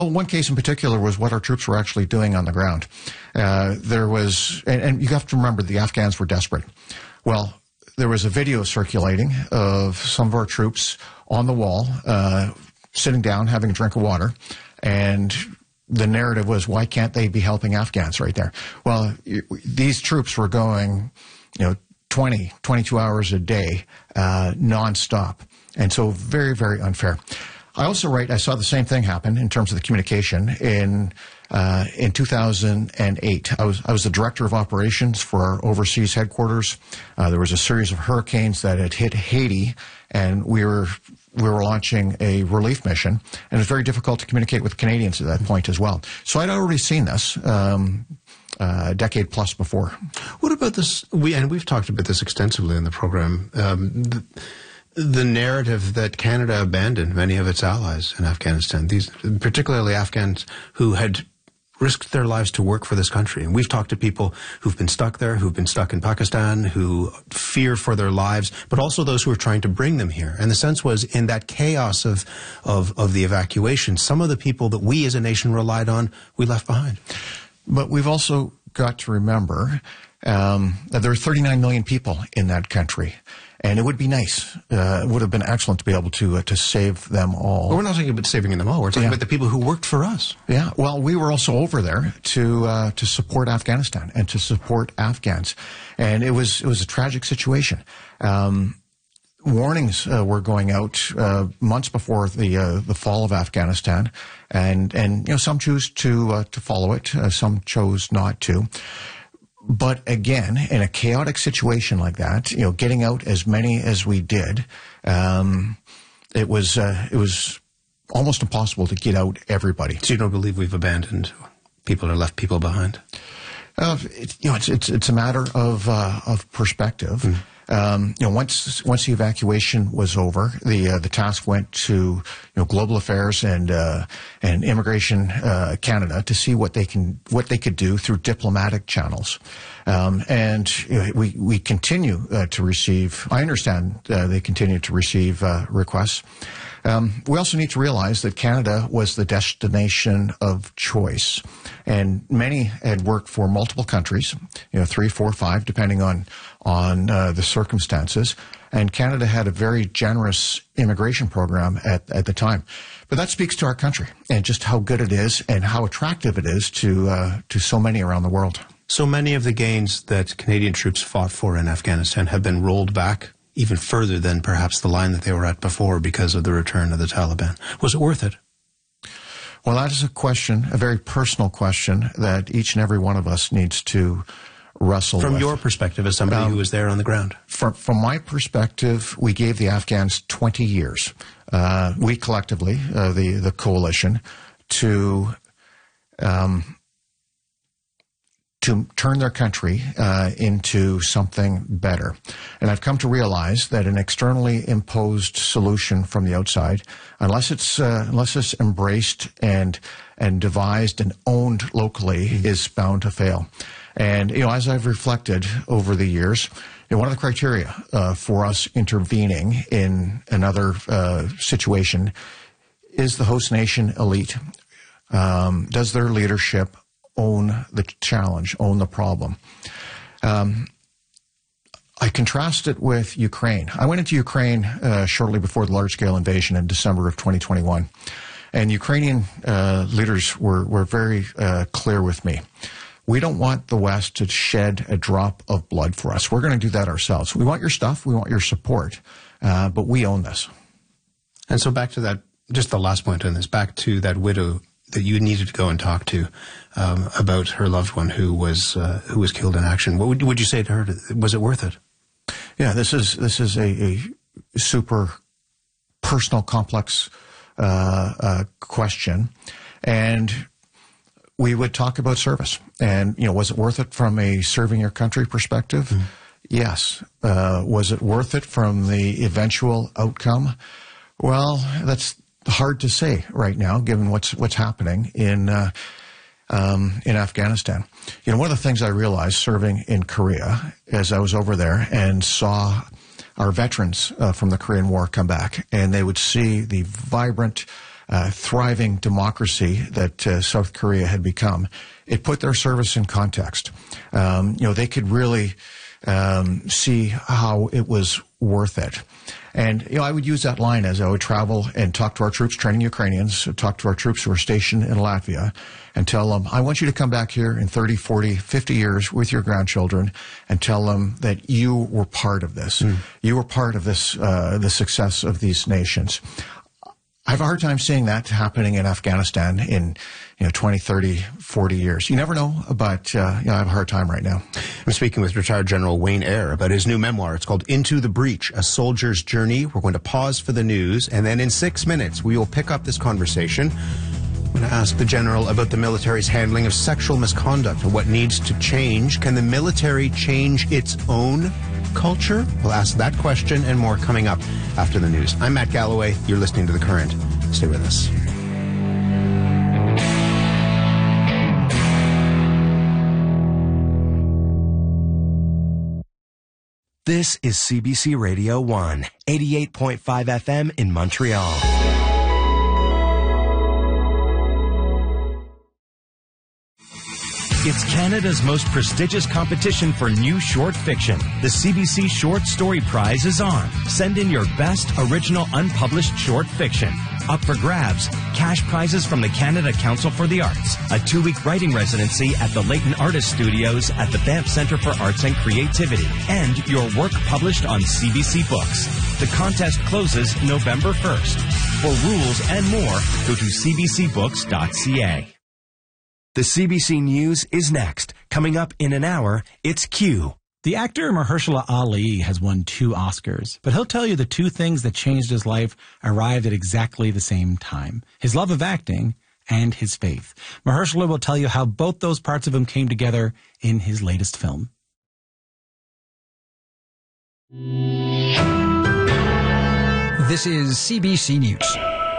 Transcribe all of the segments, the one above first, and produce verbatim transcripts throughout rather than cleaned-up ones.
Well, one case in particular was what our troops were actually doing on the ground. Uh, there was, and, and you have to remember the Afghans were desperate. Well, there was a video circulating of some of our troops on the wall, uh, sitting down, having a drink of water, and the narrative was, why can't they be helping Afghans right there? Well, these troops were going, you know, twenty, twenty-two hours a day, uh, nonstop. And so very, very unfair. I also write, I saw the same thing happen in terms of the communication in, uh, in two thousand eight. I was, I was the director of operations for our overseas headquarters. Uh, there was a series of hurricanes that had hit Haiti, and we were, we were launching a relief mission, and it was very difficult to communicate with Canadians at that point as well. So I'd already seen this, um, uh, a decade plus before. What about this? We, and we've talked about this extensively in the program. Um, the, The narrative that Canada abandoned many of its allies in Afghanistan, these particularly Afghans who had risked their lives to work for this country. And we've talked to people who've been stuck there, who've been stuck in Pakistan, who fear for their lives, but also those who are trying to bring them here. And the sense was, in that chaos of, of, of the evacuation, some of the people that we as a nation relied on, we left behind. But we've also got to remember um, that there are thirty-nine million people in that country. And it would be nice. Uh, it would have been excellent to be able to uh, to save them all. Well, we're not talking about saving them all. We're talking yeah. about the people who worked for us. Yeah. Well, we were also over there to uh, to support Afghanistan and to support Afghans, and it was it was a tragic situation. Um, warnings uh, were going out uh, months before the uh, the fall of Afghanistan, and and you know some choose to uh, to follow it, uh, some chose not to. But again, in a chaotic situation like that, you know, getting out as many as we did, um, it was uh, it was almost impossible to get out everybody. So you don't believe we've abandoned people or left people behind? Uh, it, you know, it's it's it's a matter of uh, of perspective. Mm. Um, you know, once once the evacuation was over, the uh, the task went to you know Global Affairs and uh, and Immigration uh, Canada to see what they can what they could do through diplomatic channels, um, and you know, we we continue uh, to receive. I understand uh, they continue to receive uh, requests. Um, we also need to realize that Canada was the destination of choice, and many had worked for multiple countries, you know, three, four, five, depending on on uh, the circumstances. And Canada had a very generous immigration program at at the time. But that speaks to our country and just how good it is and how attractive it is to uh, to so many around the world. So many of the gains that Canadian troops fought for in Afghanistan have been rolled back even further than perhaps the line that they were at before because of the return of the Taliban. Was it worth it? Well, that is a question, a very personal question that each and every one of us needs to wrestle with. From with. your perspective as somebody um, who was there on the ground? From, from my perspective, we gave the Afghans twenty years. Uh, we collectively, uh, the, the coalition, to... Um, to turn their country uh, into something better. And I've come to realize that an externally imposed solution from the outside, unless it's uh, unless it's embraced and and devised and owned locally, mm-hmm. is bound to fail. And you know, as I've reflected over the years, you know, one of the criteria uh, for us intervening in another uh, situation is the host nation elite. Um, does their leadership own the challenge, own the problem? Um, I contrast it with Ukraine. I went into Ukraine uh, shortly before the large-scale invasion in December of twenty twenty-one, and Ukrainian uh, leaders were, were very uh, clear with me. We don't want the West to shed a drop of blood for us. We're going to do that ourselves. We want your stuff. We want your support, uh, but we own this. And so back to that, just the last point on this, back to that widow that you needed to go and talk to um, about her loved one who was uh, who was killed in action. What would, would you say to her? Was it worth it? Yeah, this is this is a, a super personal, complex uh, uh, question, and we would talk about service. And you know, was it worth it from a serving your country perspective? Mm-hmm. Yes. Uh, was it worth it from the eventual outcome? Well, that's hard to say right now, given what's what's happening in uh, um, in Afghanistan. You know, one of the things I realized serving in Korea, as I was over there and saw our veterans uh, from the Korean War come back, and they would see the vibrant uh, thriving democracy that uh, South Korea had become, it put their service in context. Um, you know, they could really um, see how it was worth it. And, you know, I would use that line as I would travel and talk to our troops training Ukrainians, talk to our troops who are stationed in Latvia, and tell them, I want you to come back here in thirty, forty, fifty years with your grandchildren and tell them that you were part of this. Mm. You were part of this, uh, the success of these nations. I have a hard time seeing that happening in Afghanistan in, you know, twenty, thirty, forty years. You never know, but, uh, you know, I have a hard time right now. I'm speaking with retired General Wayne Eyre about his new memoir. It's called Into the Breach, A Soldier's Journey. We're going to pause for the news, and then in six minutes, we will pick up this conversation. I'm going to ask the General about the military's handling of sexual misconduct and what needs to change. Can the military change its own culture? We'll ask that question and more coming up after the news. I'm Matt Galloway. You're listening to The Current. Stay with us. This is C B C Radio one, eighty-eight point five F M in Montreal. It's Canada's most prestigious competition for new short fiction. The C B C Short Story Prize is on. Send in your best original unpublished short fiction. Up for grabs, cash prizes from the Canada Council for the Arts, a two-week writing residency at the Leighton Artist Studios at the Banff Centre for Arts and Creativity, and your work published on C B C Books. The contest closes November first. For rules and more, go to c b c books dot c a. The C B C News is next. Coming up in an hour, it's Q. The actor Mahershala Ali has won two Oscars, but he'll tell you the two things that changed his life arrived at exactly the same time. His love of acting and his faith. Mahershala will tell you how both those parts of him came together in his latest film. This is C B C News.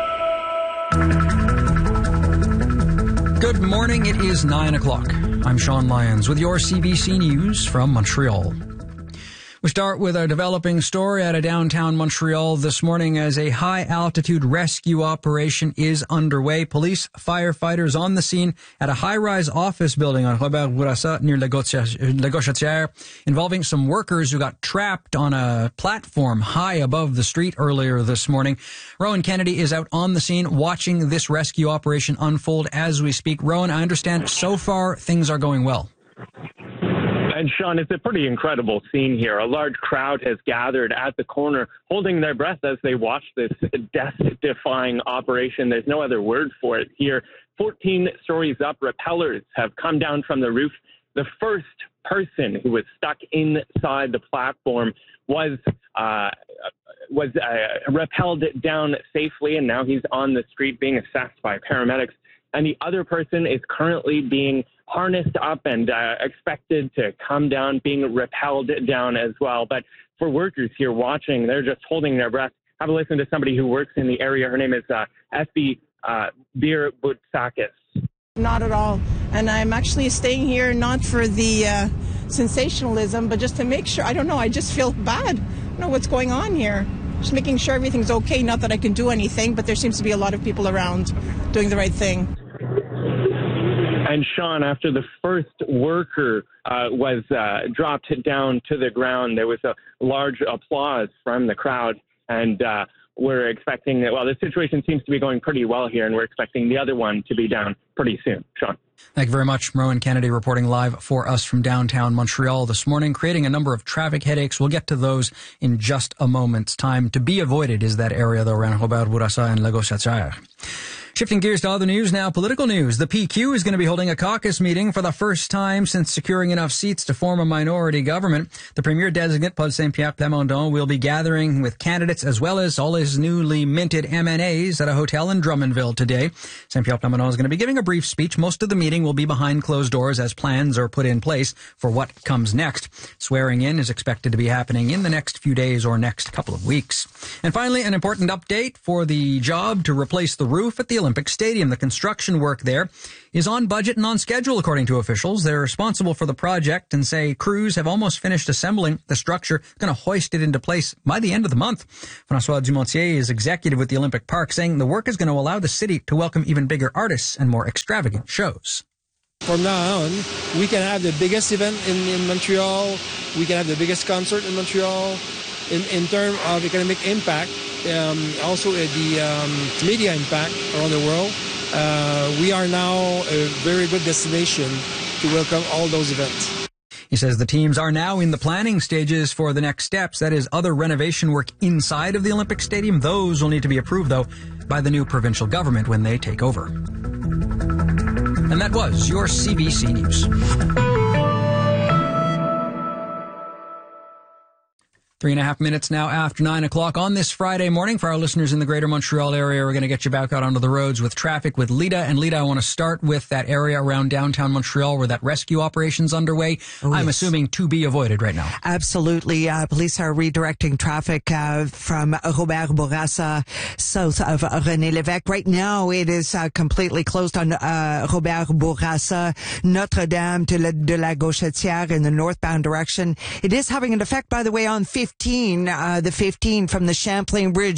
Good morning, it is nine o'clock. I'm Sean Lyons with your C B C News from Montreal. We start with a developing story out of downtown Montreal this morning as a high-altitude rescue operation is underway. Police, firefighters on the scene at a high-rise office building on Robert Bourassa near La Gauchetière, involving some workers who got trapped on a platform high above the street earlier this morning. Rowan Kennedy is out on the scene watching this rescue operation unfold as we speak. Rowan, I understand so far things are going well. And Sean, it's a pretty incredible scene here. A large crowd has gathered at the corner, holding their breath as they watch this death-defying operation. There's no other word for it here. fourteen stories up, rappellers have come down from the roof. The first person who was stuck inside the platform was uh, was uh, rappelled down safely, and now he's on the street being assessed by paramedics. And the other person is currently being harnessed up and uh, expected to come down, being rappelled down as well. But for workers here watching, they're just holding their breath. Have a listen to somebody who works in the area. Her name is uh, Espi uh, Bir Boutsakis. Not at all. And I'm actually staying here not for the uh, sensationalism, but just to make sure. I don't know. I just feel bad. I don't know what's going on here. Just making sure everything's okay. Not that I can do anything, but there seems to be a lot of people around doing the right thing. And Sean, after the first worker uh, was uh, dropped down to the ground, there was a large applause from the crowd. And uh, we're expecting that, well, the situation seems to be going pretty well here, and we're expecting the other one to be down pretty soon. Sean. Thank you very much. Rowan Kennedy reporting live for us from downtown Montreal this morning, creating a number of traffic headaches. We'll get to those in just a moment's time. To be avoided is that area, though, around Robert Bourassa and La Gauchetière. Shifting gears to other news now, political news. The P Q is going to be holding a caucus meeting for the first time since securing enough seats to form a minority government. The Premier designate, Paul Saint-Pierre Plamondon, will be gathering with candidates as well as all his newly minted M N As at a hotel in Drummondville today. Saint-Pierre Plamondon is going to be giving a brief speech. Most of the meeting will be behind closed doors as plans are put in place for what comes next. Swearing in is expected to be happening in the next few days or next couple of weeks. And finally, an important update for the job to replace the roof at the Olympic Stadium. The construction work there is on budget and on schedule, according to officials. They're responsible for the project and say crews have almost finished assembling the structure, going to hoist it into place by the end of the month. François Dumontier is executive with the Olympic Park, saying the work is going to allow the city to welcome even bigger artists and more extravagant shows. From now on, we can have the biggest event in, in Montreal. We can have the biggest concert in Montreal. In, in terms of economic impact, um, also uh, the um, media impact around the world, uh, we are now a very good destination to welcome all those events. He says the teams are now in the planning stages for the next steps. That is, other renovation work inside of the Olympic Stadium. Those will need to be approved, though, by the new provincial government when they take over. And that was your C B C News. Three and a half minutes now after nine o'clock on this Friday morning. For our listeners in the greater Montreal area, we're going to get you back out onto the roads with traffic with Lita. And Lita, I want to start with that area around downtown Montreal where that rescue operation's underway. Oh, I'm yes. assuming to be avoided right now. Absolutely. Uh, police are redirecting traffic uh, from Robert Bourassa south of René Lévesque. Right now, it is uh, completely closed on uh, Robert Bourassa, Notre-Dame to la, de la Gauchetière in the northbound direction. It is having an effect, by the way, on fifteen, uh, the fifteen from the Champlain Bridge